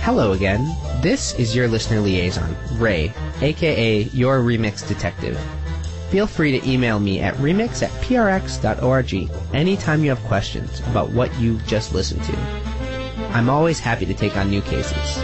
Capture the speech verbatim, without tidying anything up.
Hello again. This is your listener liaison, Ray, aka your Remix Detective. Feel free to email me at remix at prx dot org anytime you have questions about what you just listened to. I'm always happy to take on new cases.